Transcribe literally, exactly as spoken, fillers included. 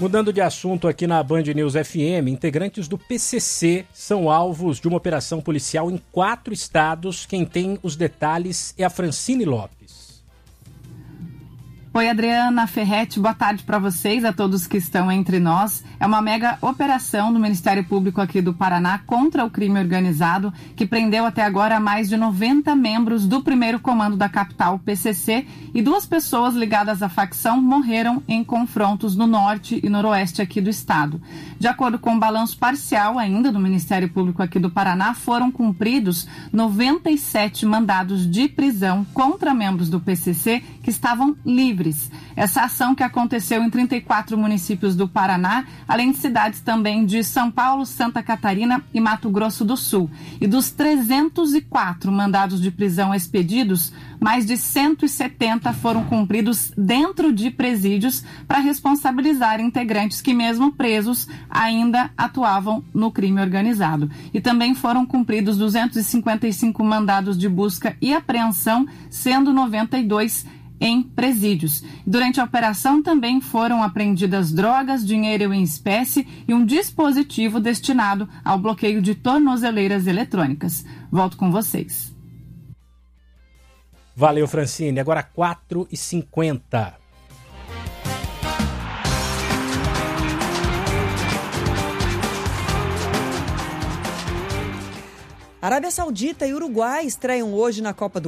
Mudando de assunto aqui na Band News F M, integrantes do P C C são alvos de uma operação policial em quatro estados. Quem tem os detalhes é a Francine Lopes. Oi, Adriana, Ferretti, boa tarde para vocês, a todos que estão entre nós. É uma mega operação do Ministério Público aqui do Paraná contra o crime organizado, que prendeu até agora mais de noventa membros do primeiro comando da capital, P C C, e duas pessoas ligadas à facção morreram em confrontos no norte e noroeste aqui do estado. De acordo com o balanço parcial ainda do Ministério Público aqui do Paraná, foram cumpridos noventa e sete mandados de prisão contra membros do P C C que estavam livres. Essa ação que aconteceu em trinta e quatro municípios do Paraná, além de cidades também de São Paulo, Santa Catarina e Mato Grosso do Sul. E dos trezentos e quatro mandados de prisão expedidos, mais de cento e setenta foram cumpridos dentro de presídios para responsabilizar integrantes que, mesmo presos, ainda atuavam no crime organizado. E também foram cumpridos duzentos e cinquenta e cinco mandados de busca e apreensão, sendo noventa e dois em presídios. Durante a operação também foram apreendidas drogas, dinheiro em espécie e um dispositivo destinado ao bloqueio de tornozeleiras eletrônicas. Volto com vocês. Valeu, Francine. Agora quatro e cinquenta. Arábia Saudita e Uruguai estreiam hoje na Copa do